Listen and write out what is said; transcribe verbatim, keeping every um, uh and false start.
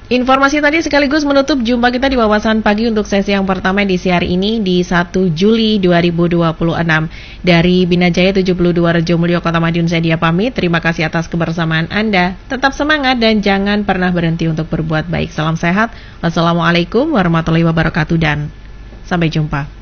Informasi tadi sekaligus menutup jumpa kita di Wawasan Pagi untuk sesi yang pertama di hari ini di satu Juli dua ribu dua puluh enam. Dari Binajaya tujuh puluh dua Rejomulyo Kota Madiun, saya Dia pamit. Terima kasih atas kebersamaan Anda. Tetap semangat dan jangan pernah berhenti untuk berbuat baik. Salam sehat. Wassalamualaikum warahmatullahi wabarakatuh dan sampai jumpa.